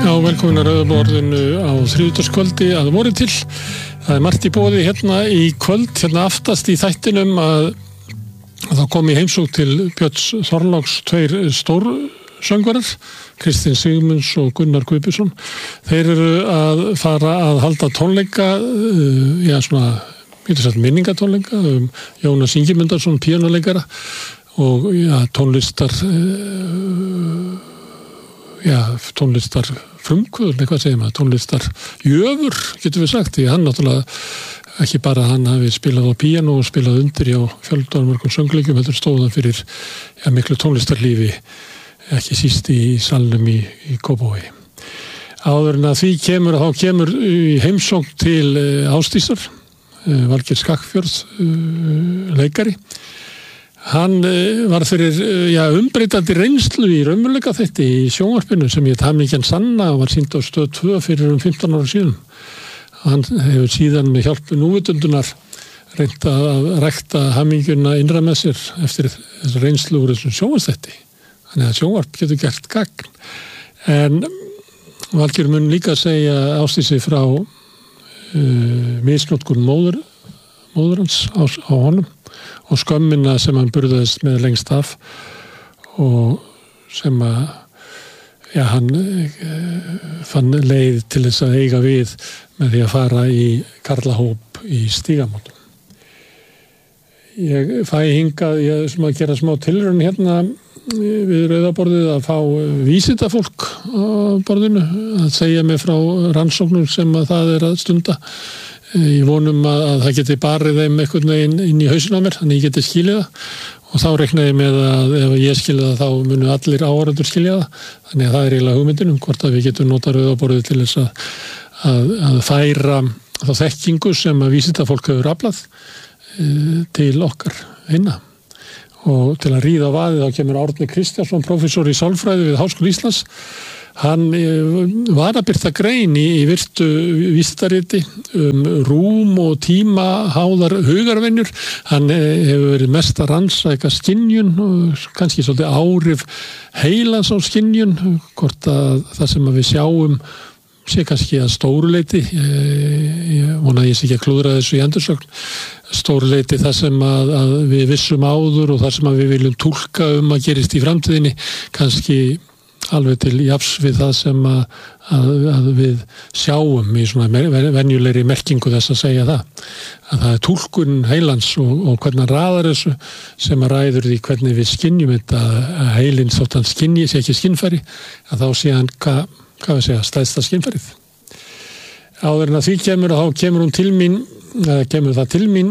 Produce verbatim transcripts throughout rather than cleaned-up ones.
Já, velkomin að Rauðaborðinu á þriðjudagskvöldi að voru til. Það er margt í boði hérna í kvöld, hérna aftast í þættinum að, að það kom í heimsókn til Björns Þorláks tveir stórsöngvarar, Kristinn Sigmunds og Gunnar Guðbjörnsson. Þeir eru að fara að halda tónleika, uh, já svona, getur sagt minningatónleika um Jónas Ingimundarson, píanóleikara og já, tónlistar uh, já, tónlistar frumkvöðurinn, hvað segir maður, tónlistar jöfur, getur við sagt, því hann náttúrulega ekki bara hann hafi spilað á píanó og spilað undir á fjöldanmörgum söngleikjum, heldur stóðan fyrir ja, miklu tónlistarlífi, ekki síst í salnum í, í Kópavogi. Áður en að því kemur, þá kemur í heimsókn til Ásdísar, Valgeir Skagfjörð, leikari. Hann var fyrir ja, umbreytandi reynslu í raunveruleika þetta í sjónvarpinu sem ég tafni ekki hann sanna og var sýnd á stöð tvö fyrir um fimmtán ára síðan. Hann hefur síðan með hjálp núvitundunar reynt að rækta hamingjuna innra með sér eftir þessu reynslu úr þessum sjónvarpsþætti. Þannig að sjónvarp getur gert gagn. En Valgeir mun líka segja Ásdísi frá uh, misnotkun móður, móður hans á, á honum og skömmina sem hann burðaðist með lengst af og sem að ja, hann uh, fann leið til þess að eiga við með því að fara í karlahóp í Stígamótum. Ég fæ hingað, ég sem að gera smá tilraun hérna við Rauðaborðið að fá vísindafólk á borðinu að segja mig frá rannsóknum sem að það er að stunda. Ég vonum að, að það geti barið þeim einhvern veginn inn í hausinn á mér, þannig ég geti skilið það og þá reiknaði ég með að ef ég skilið það þá munu allir áhorfendur skilja það, þannig að það er eiginlega hugmyndinum hvort að við getum notað Rauðaborðið til þess að, að, að færa þá þekkingu sem að vísindafólk hefur aflað e, til okkar hinna. Og til að ríða á vaðið þá kemur Árni Kristjánsson, prófessor í sálfræði við Háskóla Íslands. Hann var að birta grein í, í virtu vísindariti um rúm og tíma háðar hugarvenjur. Hann hefur verið mest að rannsaka skynjun og kannski svolítið áhrif heilans á skynjun, hvort að það sem að við sjáum sé kannski að stóruleiti, ég, ég vona að ég sé ekki að klúðra þessu í endursögn, stóruleiti það sem að, að við vissum áður og það sem að við viljum túlka um að gerist í framtíðinni, kannski alveg til jafs við það sem að, að, að við sjáum í svona venjulegri merkingu þess að segja það. Að það er túlkun heilans og, og hvernig raðar þessu sem að ræður því hvernig við skynjum þetta, að heilin þótt hann skynji, sé ekki skynfæri, að þá sé hann hvað hvað við segja, stæðsta skynfærið. Áður en að því kemur og þá kemur hún til mín, eða kemur það til mín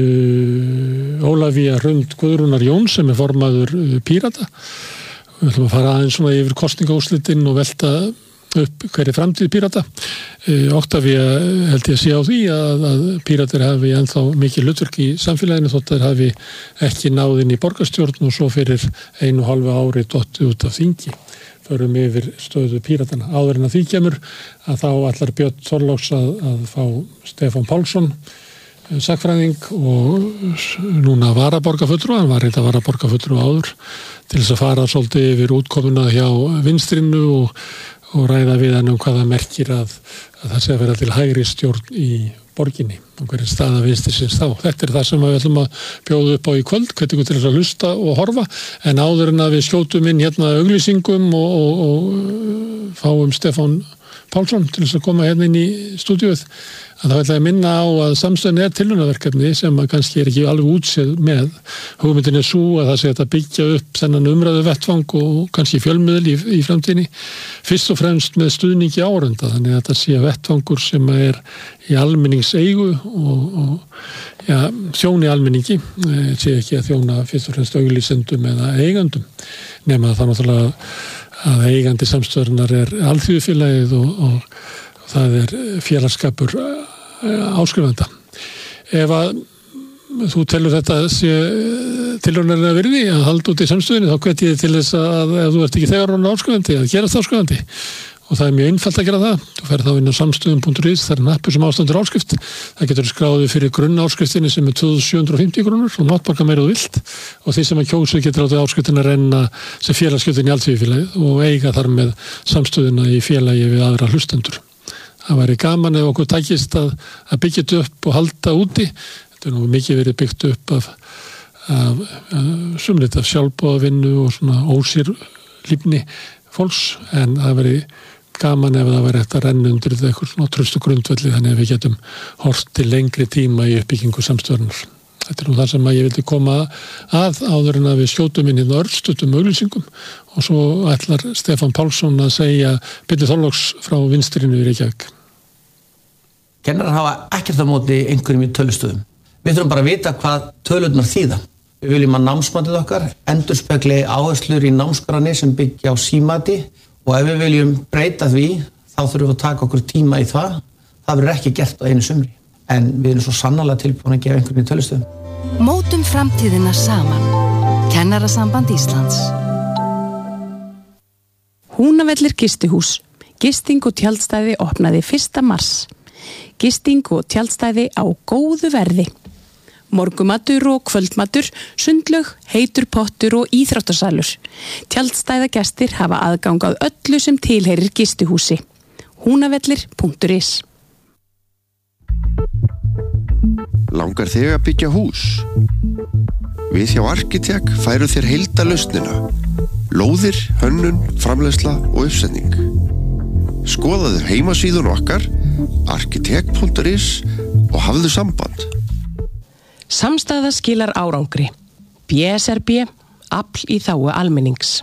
uh, Ólafía Hrund Guðrúnar Jóns sem er formaður uh, Pírata. Við ætlum að fara aðeins svona yfir kosningaúrslitin og velta upp hverju framtíð Pírata. Uh, Oktavía held ég að sé á því að, að Píratir hafi ennþá mikið hlutverk í samfélaginu þótt að hafi ekki náð inn í borgarstjórn og svo fyrir einu og hálfu ári dottið út af þingi. Förum yfir stöðu Píratana. Áður en að því kemur að þá ætlar Björn Þorláks að, að fá Stefán Pálsson, sagnfræðing og núna varaborgarfulltrúa, hann var reynda varaborgarfulltrúa áður, til þess að fara svolítið yfir útkomuna hjá vinstrinu og, og ræða við hann um hvað það merkir að, að það sé að vera til hægri stjórn í borginni og hverju staða vinstrisins þá. Þetta er það sem við ætlum að bjóða upp á í kvöld, hvernig til þess að hlusta og horfa, en áður en að við skjótum inn hérna auglýsingum og, og, og fáum Stefán Pálsson til þess að koma hérna inn í stúdíuð, að það ætla að minna á að samstöðin er tilraunaverkefni sem að kannski er ekki alveg útséð með. Hugmyndin er sú að það sé að byggja upp þennan umræðu vettvang og kannski fjölmiðl í, í framtíðinni, fyrst og fremst með stuðningi áhorfenda, þannig að það sé vettvangur sem er í almenningseigu og, og ja, þjóni almenningi, sé ekki að þjóna fyrst og fremst auglýsendum eða eigandum, nema það náttúrulega að eigandi samstöðunar er alþýðufélagið og, og það er félagsskapur áskrifanda. Ef að þú telur þetta sé tilraunarlega virði að halda út í samstöðunni, þá hvet ég til þess að ef þú ert ekki þegar orðinn áskrifandi að gerast áskrifandi og það er mjög einfalt að gera það. Þú fer þá inn á samstöðum punktur is, það er nappur sem ástandur áskrift. Það getur skráðið fyrir grunnáskristinni sem er tvö þúsund sjö hundruð og fimmtíu krónur og mátt borga meira þú vilt og því sem að kjósu getur látið áskriftin að renna sem félagsgjöldin í Alþýðufélagið og eiga þar með samstöðuna í félagi við aðra hlustendur. Það væri gaman ef okkur tækist að, að byggja þetta upp og halda úti. Þetta er nú mikið verið byggt upp af, af, af sumlit af sjálfboðavinnu og svona ósýr lífni fólks en það væri gaman ef það væri hægt að renna undir þetta eitthvað svona traustu grundvelli þannig að við getum hort til lengri tíma í uppbyggingu samstöðunar. Þetta er nú það sem að ég vildi koma að áður en að við skjótum inn í örstutum auglýsingum og svo ætlar Stefán Pálsson að segja Birnir Þorláks frá vinstrinu í Reykjavík. Kennarar hafa ekkert á móti einhverjum í tölustöðum. Við þurfum bara að vita hvað tölurnar þýða. Við viljum að námsmatið okkar endurspegli áherslur í námskránni sem byggja á símati og ef við viljum breyta því þá þurfum við að taka okkur tíma í það. Það verður ekki gert á einu sumri. En við erum svo sannarlega tilbúin að gefa einhverjum í tölustöðum. Mótum framtíðina saman. Kennarasamband Íslands. Húnavellir gistihús. Gisting og tjaldstæði opnaði fyrsta mars. Gisting og tjaldstæði á góðu verði. Morgumatur og kvöldmatur, sundlaug, heitur pottur og íþróttasalur. Tjaldstæðagestir hafa aðgang að öllu sem tilheyrir gistihúsi. húnavellir punktur is. Langar þig að byggja hús? Við hjá Arkitek færu þér heildarlausnina. Lóðir, hönnun, framleiðsla og uppsetning. Skoðaðu heimasíðun okkar arkitek punktur is og hafðu samband. Samstæða skilar árangri. B S R B, afl í þágu almennings.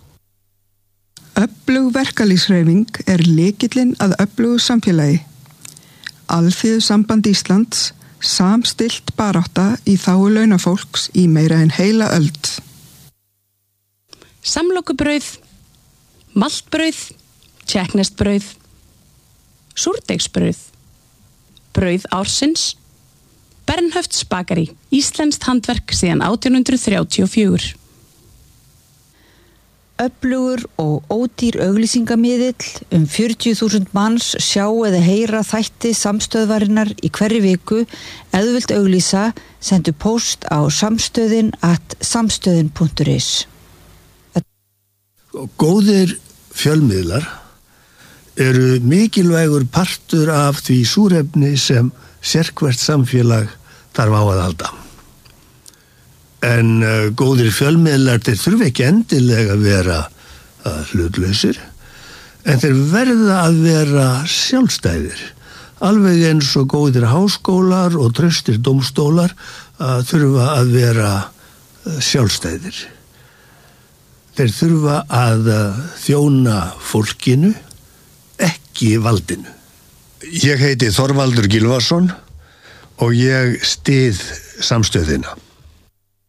Öflug verkalýðshreyfing er lykillinn að öflugu samfélagi. Alþýðusamband Íslands samstillt barátta í þágu launafólks í meira en heila öld. Samlokubrauð, maltbrauð, tékkneskt-brauð, súrdeigsbrauð, brauð ársins, Bernhöfts bakari, íslenskt handverk síðan átján hundruð þrjátíu og fjögur. Öflugur og ódýr auglýsingamiðill um fjörutíu þúsund manns sjá eða heyra þætti samstöðvarinnar í hverri viku. Ef þú vilt auglýsa, sendu post á samstöðin at samstöðin punktur is. Góðir fjölmiðlar eru mikilvægur partur af því súrefni sem sérhvert samfélag þarf á að halda. En uh, góðir fjölmiðlar þeir þurfa ekki endilega að vera uh, hlutlausir, en þeir verða að vera sjálfstæðir. Alveg eins og góðir háskólar og traustir dómstólar uh, þurfa að vera uh, sjálfstæðir. Þeir þurfa að uh, þjóna fólkinu, ekki valdinu. Ég heiti Þorvaldur Gylfason og ég styð samstöðina.